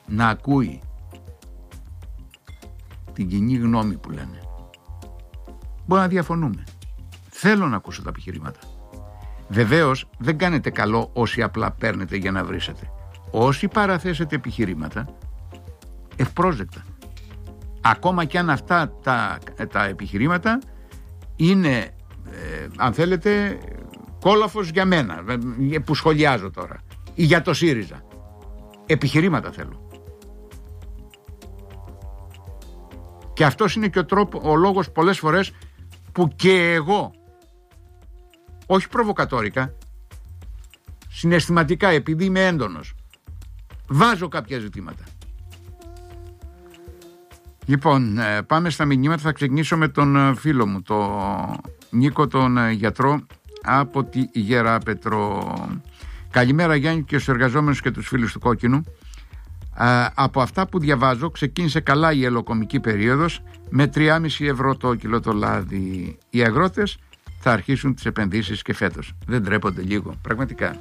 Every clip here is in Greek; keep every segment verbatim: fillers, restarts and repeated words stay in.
να ακούει την κοινή γνώμη που λένε. Μπορεί να διαφωνούμε. Θέλω να ακούσω τα επιχειρήματα. Βεβαίως δεν κάνετε καλό όσοι απλά παίρνετε για να βρίσετε. Όσοι παραθέσετε επιχειρήματα, ευπρόσδεκτα. Ακόμα και αν αυτά τα, τα επιχειρήματα είναι, ε, αν θέλετε, κόλαφος για μένα, που σχολιάζω τώρα, ή για το ΣΥΡΙΖΑ. Επιχειρήματα θέλω. Και αυτός είναι και ο, τρόπο, ο λόγος πολλές φορές που και εγώ, όχι προβοκατόρικα, συναισθηματικά, επειδή είμαι έντονος, βάζω κάποια ζητήματα. Λοιπόν, πάμε στα μηνύματα. Θα ξεκινήσω με τον φίλο μου, τον Νίκο, τον γιατρό από τη Γεράπετρο. Καλημέρα Γιάννη και στους εργαζόμενους και τους φίλους του Κόκκινου. Α, από αυτά που διαβάζω, ξεκίνησε καλά η ελοκομική περίοδος με τρία κόμμα πέντε ευρώ το κιλό το λάδι. Οι αγρότες θα αρχίσουν τις επενδύσεις και φέτος. Δεν ντρέπονται λίγο, πραγματικά.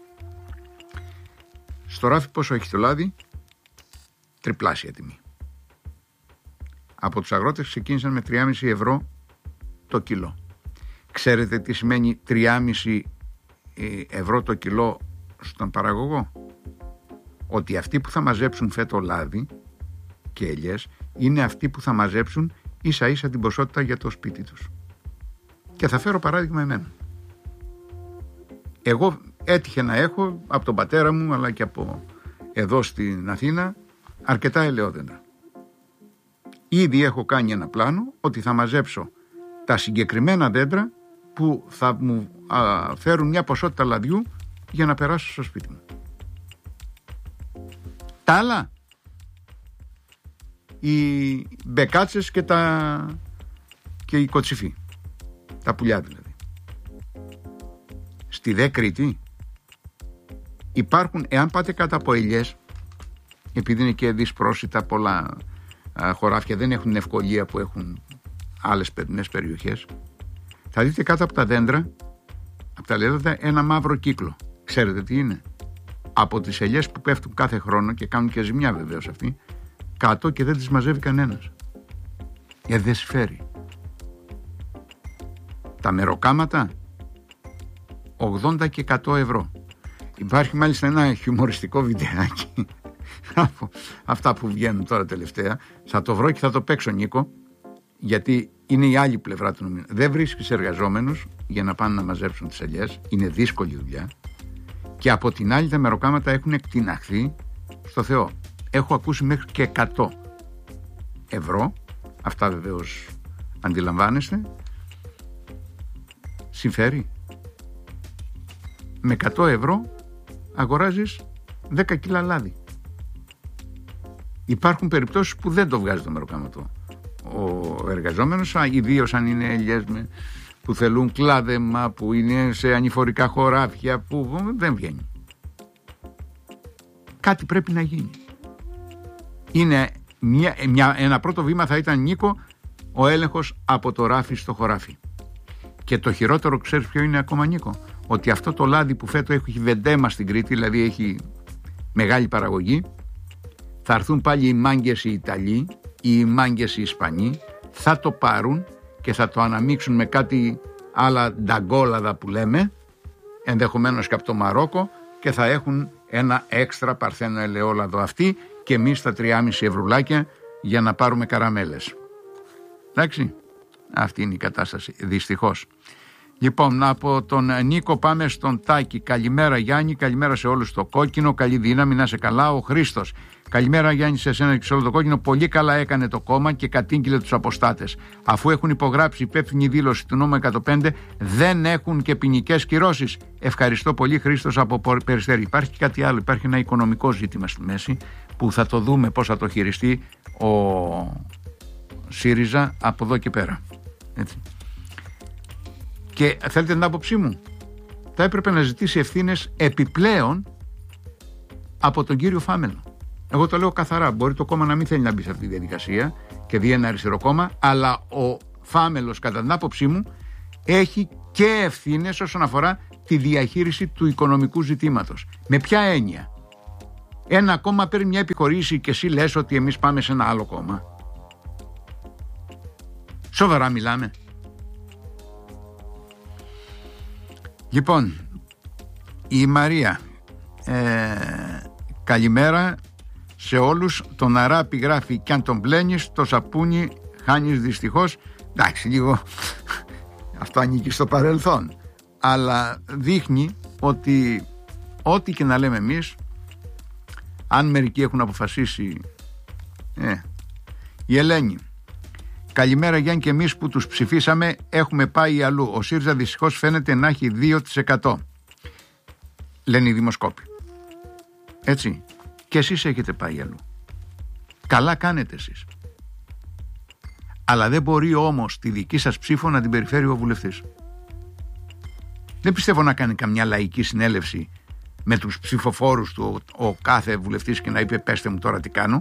Στο ράφι πόσο έχει το λάδι? Τριπλάσια τιμή. Από τους αγρότες ξεκίνησαν με τρία κόμμα πέντε ευρώ το κιλό. Ξέρετε τι σημαίνει τρία κόμμα πέντε ευρώ το κιλό στον παραγωγό? Ότι αυτοί που θα μαζέψουν φέτο λάδι και ελιές είναι αυτοί που θα μαζέψουν ίσα ίσα την ποσότητα για το σπίτι τους. Και θα φέρω παράδειγμα εμένα. Εγώ έτυχε να έχω από τον πατέρα μου αλλά και από εδώ στην Αθήνα αρκετά ελαιόδεντρα. Ήδη έχω κάνει ένα πλάνο ότι θα μαζέψω τα συγκεκριμένα δέντρα που θα μου α, φέρουν μια ποσότητα λαδιού για να περάσω στο σπίτι μου. Τα άλλα, οι μπεκάτσες και, τα... και οι κοτσιφοί, τα πουλιά δηλαδή. Στη δε Κρήτη υπάρχουν, εάν πάτε κάτω από ελιές, επειδή είναι και δυσπρόσιτα πολλά α, χωράφια, δεν έχουν την ευκολία που έχουν άλλες παιδινές περιοχές, θα δείτε κάτω από τα δέντρα, από τα λεδόντα, ένα μαύρο κύκλο. Ξέρετε τι είναι? Από τις ελιές που πέφτουν κάθε χρόνο και κάνουν και ζημιά βεβαίως αυτοί, κάτω και δεν τις μαζεύει κανένας. Γιατί δεν συμφέρει. Τα μεροκάματα ογδόντα και εκατό ευρώ. Υπάρχει μάλιστα ένα χιουμοριστικό βιντεάκι από αυτά που βγαίνουν τώρα τελευταία. Θα το βρω και θα το παίξω, Νίκο, γιατί είναι η άλλη πλευρά του νομίου. Δεν βρίσκεις εργαζόμενους για να πάνε να μαζέψουν τις ελιές. Είναι δύσκολη δουλειά. Και από την άλλη τα μεροκάματα έχουν εκτιναχθεί στο Θεό. Έχω ακούσει μέχρι και εκατό ευρώ. Αυτά βεβαίως αντιλαμβάνεστε. Συμφέρει? Με εκατό ευρώ αγοράζεις δέκα κιλά λάδι. Υπάρχουν περιπτώσεις που δεν το βγάζει το μεροκάματο ο εργαζόμενος, ιδίως αν είναι ελιές με, που θέλουν κλάδεμα, που είναι σε ανηφορικά χωράφια, που δεν βγαίνει. Κάτι πρέπει να γίνει. Είναι μια, μια, ένα πρώτο βήμα θα ήταν, Νίκο, ο έλεγχος από το ράφι στο χωράφι. Και το χειρότερο, ξέρεις ποιο είναι ακόμα, Νίκο? Ότι αυτό το λάδι που φέτο έχει βεντέμα στην Κρήτη, δηλαδή έχει μεγάλη παραγωγή, θα έρθουν πάλι οι μάγκες οι Ιταλοί ή οι μάγκες οι Ισπανοί, θα το πάρουν και θα το αναμίξουν με κάτι άλλα νταγκόλαδα που λέμε, ενδεχομένως και από το Μαρόκο, και θα έχουν ένα έξτρα παρθένο ελαιόλαδο αυτοί και εμείς τα τρία κόμμα πέντε ευρουλάκια για να πάρουμε καραμέλες. Εντάξει, αυτή είναι η κατάσταση, δυστυχώς. Λοιπόν, από τον Νίκο πάμε στον Τάκη. Καλημέρα Γιάννη, καλημέρα σε όλους στο Κόκκινο, καλή δύναμη, να είσαι καλά. Ο Χρήστος. Καλημέρα Γιάννη σε εσένα και σε όλο το Κόκκινο. Πολύ καλά έκανε το κόμμα και κατήγγειλε τους αποστάτες. Αφού έχουν υπογράψει υπεύθυνη δήλωση του νόμου εκατόν πέντε, δεν έχουν και ποινικές κυρώσεις. Ευχαριστώ πολύ, Χρήστος από Περιστέρη. Υπάρχει και κάτι άλλο, υπάρχει ένα οικονομικό ζήτημα στη μέση που θα το δούμε πώς θα το χειριστεί ο ΣΥΡΙΖΑ από εδώ και πέρα. Έτσι. Και θέλετε την άποψή μου? Θα έπρεπε να ζητήσει ευθύνες επιπλέον από τον κύριο Φάμελο. Εγώ το λέω καθαρά. Μπορεί το κόμμα να μην θέλει να μπει σε αυτή τη διαδικασία και δει ένα αριστερό κόμμα, αλλά ο Φάμελος, κατά την άποψή μου, έχει και ευθύνες όσον αφορά τη διαχείριση του οικονομικού ζητήματος. Με ποια έννοια? Ένα κόμμα παίρνει μια επιχορήγηση και εσύ λες ότι εμείς πάμε σε ένα άλλο κόμμα. Σοβαρά μιλάμε? Λοιπόν, η Μαρία, ε, καλημέρα σε όλους. Τον αράπη γράφει κι αν τον πλένεις, το σαπούνι χάνεις δυστυχώς. Εντάξει, λίγο αυτό ανήκει στο παρελθόν, αλλά δείχνει ότι ό,τι και να λέμε εμείς, αν μερικοί έχουν αποφασίσει. ε, η Ελένη, καλημέρα Γιάννη, και εμείς που τους ψηφίσαμε έχουμε πάει αλλού. Ο ΣΥΡΙΖΑ δυστυχώς φαίνεται να έχει δύο τοις εκατό, λένε οι δημοσκόποι. Έτσι, και εσείς έχετε πάει αλλού. Καλά κάνετε εσείς. Αλλά δεν μπορεί όμως τη δική σας ψήφο να την περιφέρει ο βουλευτής. Δεν πιστεύω να κάνει καμιά λαϊκή συνέλευση με τους ψηφοφόρους του ο, ο κάθε βουλευτής και να είπε πέστε μου τώρα τι κάνω.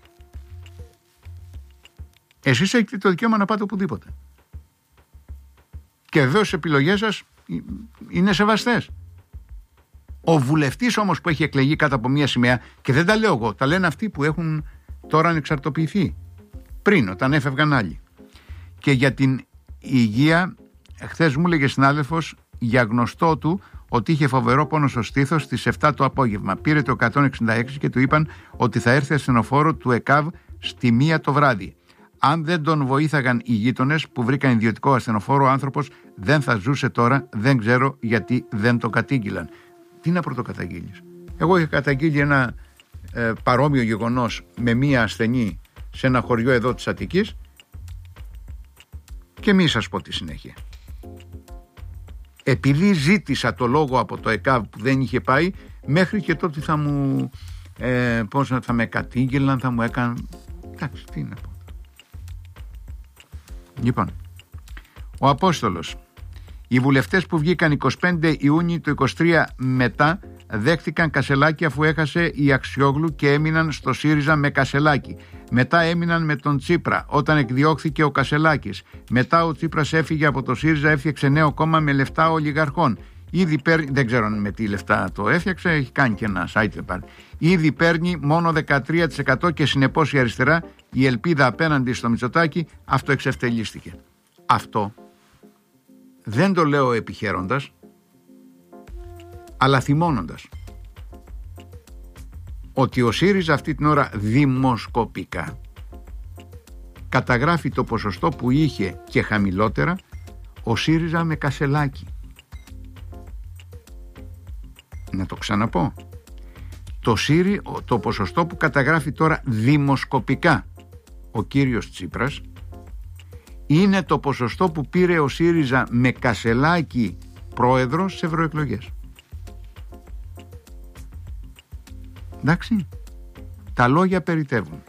Εσείς έχετε το δικαίωμα να πάτε οπουδήποτε. Και βεβαίως οι επιλογές σας είναι σεβαστές. Ο βουλευτής όμως που έχει εκλεγεί κάτω από μία σημαία, και δεν τα λέω εγώ, τα λένε αυτοί που έχουν τώρα ανεξαρτοποιηθεί, πριν όταν έφευγαν άλλοι. Και για την υγεία, χθες μου έλεγε συνάδελφος για γνωστό του ότι είχε φοβερό πόνο στο στήθος στις επτά το απόγευμα. Πήρε το εκατόν εξήντα έξι και του είπαν ότι θα έρθει ασθενοφόρο του ΕΚΑΒ στη μία το βράδυ. Αν δεν τον βοήθαγαν οι γείτονες που βρήκαν ιδιωτικό ασθενοφόρο, ο άνθρωπος δεν θα ζούσε τώρα. Δεν ξέρω γιατί δεν το κατήγγειλαν. Τι να πρωτοκαταγγείλεις? Εγώ είχα καταγγείλει ένα ε, παρόμοιο γεγονός με μία ασθενή σε ένα χωριό εδώ της Αττικής και μη σας πω τη συνέχεια. Επειδή ζήτησα το λόγο από το ΕΚΑΒ που δεν είχε πάει, μέχρι και τότε θα μου ε, πώς θα με κατήγγελαν, θα μου έκαναν. Εντάξει, τι να πω. Λοιπόν, ο Απόστολος, οι βουλευτές που βγήκαν εικοστή πέμπτη Ιουνίου του είκοσι τρία μετά δέχτηκαν Κασελάκη αφού έχασε η Αξιόγλου και έμειναν στο ΣΥΡΙΖΑ με Κασελάκη. Μετά έμειναν με τον Τσίπρα όταν εκδιώχθηκε ο Κασελάκης. Μετά ο Τσίπρας έφυγε από το ΣΥΡΙΖΑ, έφτιαξε νέο κόμμα με λεφτά ολιγαρχών. Ήδη παίρνει, δεν ξέρω με τι λεφτά το έφτιαξε, έχει κάνει και ένα site πάλι. Ήδη παίρνει μόνο δεκατρία τοις εκατό και συνεπώς η αριστερά, η ελπίδα απέναντι στο Μητσοτάκη, αυτό εξευτελίστηκε. Αυτό δεν το λέω επιχαίροντας, αλλά θυμώνοντας ότι ο ΣΥΡΙΖΑ αυτή την ώρα δημοσκοπικά καταγράφει το ποσοστό που είχε και χαμηλότερα ο ΣΥΡΙΖΑ με Κασελάκη. Να το ξαναπώ. Το, ΣΥΡΙ, το ποσοστό που καταγράφει τώρα δημοσκοπικά ο κύριος Τσίπρας είναι το ποσοστό που πήρε ο ΣΥΡΙΖΑ με Κασελάκη πρόεδρο σε ευρωεκλογές. Εντάξει, τα λόγια περιτεύουν.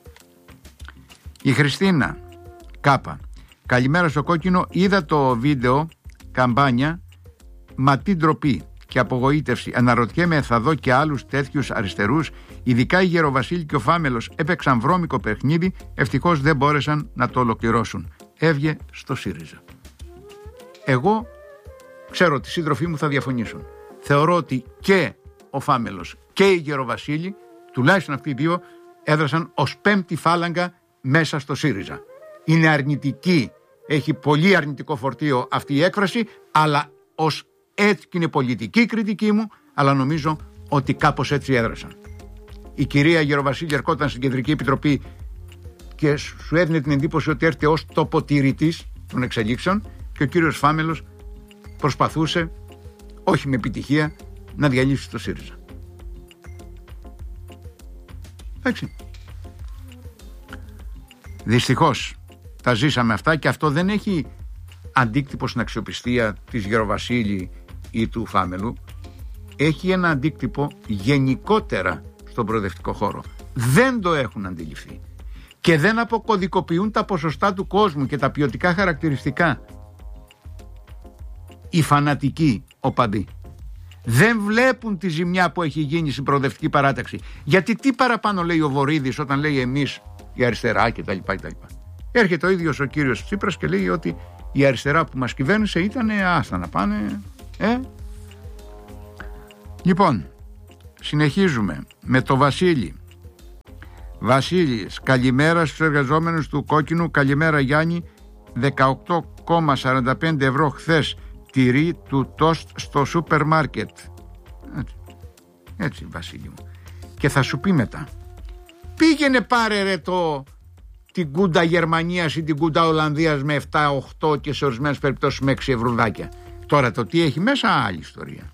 Η Χριστίνα Κάπα, καλημέρα στο Κόκκινο, είδα το βίντεο καμπάνια, μα τι ντροπή και απογοήτευση. Αναρωτιέμαι, θα δω και άλλους τέτοιους αριστερούς? Ειδικά η Γεροβασίλη και ο Φάμελος έπαιξαν βρώμικο παιχνίδι, ευτυχώς δεν μπόρεσαν να το ολοκληρώσουν. Έβγε στο ΣΥΡΙΖΑ. Εγώ ξέρω ότι οι σύντροφοί μου θα διαφωνήσουν. Θεωρώ ότι και ο Φάμελος και η Γεροβασίλη, τουλάχιστον αυτοί οι δύο, έδρασαν ως πέμπτη φάλαγγα μέσα στο ΣΥΡΙΖΑ. Είναι αρνητική, έχει πολύ αρνητικό φορτίο αυτή η έκφραση, αλλά ως έτσι και είναι πολιτική κριτική μου, αλλά νομίζω ότι κάπως έτσι έδρασαν. Η κυρία Γεροβασίλη ερχόταν στην Κεντρική Επιτροπή και σου έδινε την εντύπωση ότι έρχεται ως τοποτηρητής των εξελίξεων και ο κύριος Φάμελος προσπαθούσε, όχι με επιτυχία, να διαλύσει το ΣΥΡΙΖΑ. Εντάξει. Δυστυχώς τα ζήσαμε αυτά και αυτό δεν έχει αντίκτυπο στην αξιοπιστία της Γεροβασίλη ή του Φάμελου. Έχει ένα αντίκτυπο γενικότερα στον προοδευτικό χώρο. Δεν το έχουν αντιληφθεί και δεν αποκωδικοποιούν τα ποσοστά του κόσμου και τα ποιοτικά χαρακτηριστικά. Οι φανατικοί οπαδοί δεν βλέπουν τη ζημιά που έχει γίνει στην προοδευτική παράταξη. Γιατί τι παραπάνω λέει ο Βορίδης όταν λέει εμείς η αριστερά κτλ. Έρχεται ο ίδιος ο κύριος Τσίπρας και λέει ότι η αριστερά που μας κυβέρνησε ήταν άστα να πάνε. Ε? Λοιπόν, Συνεχίζουμε με το Βασίλη. Βασίλης, καλημέρα στους εργαζόμενους του Κόκκινου. Καλημέρα Γιάννη. δεκαοκτώ κόμμα σαράντα πέντε ευρώ χθες τυρί του τόστ στο σούπερ μάρκετ. Έτσι, έτσι Βασίλη μου. Και θα σου πει μετά, πήγαινε πάρε ρε το την κούντα Γερμανίας ή την κούντα Ολλανδίας με επτά οκτώ και σε ορισμένες περιπτώσεις με έξι ευρουδάκια. Τώρα το τι έχει μέσα άλλη ιστορία.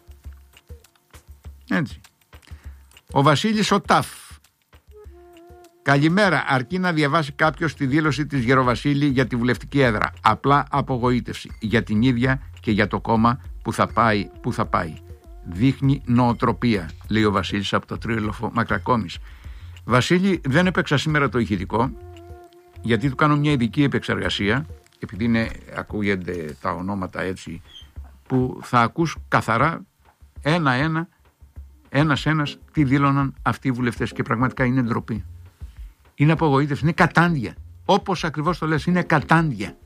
Έτσι. Ο Βασίλης ο Ταφ. Καλημέρα, αρκεί να διαβάσει κάποιος τη δήλωση της Γεροβασίλη για τη βουλευτική έδρα. Απλά απογοήτευση για την ίδια και για το κόμμα που θα πάει. Που θα πάει. Δείχνει νοοτροπία, λέει ο Βασίλης από το Τρίλοφο Μακρακόμης. Βασίλη, δεν έπαιξα σήμερα το ηχητικό, γιατί του κάνω μια ειδική επεξεργασία, επειδή είναι, ακούγονται τα ονόματα έτσι, που θα ακούς καθαρά ένα-ένα, ένας-ένας, τι δήλωναν αυτοί οι βουλευτές και πραγματικά είναι ντροπή. Είναι απογοήτευση, είναι κατάντια. Όπως ακριβώς το λες, είναι κατάντια.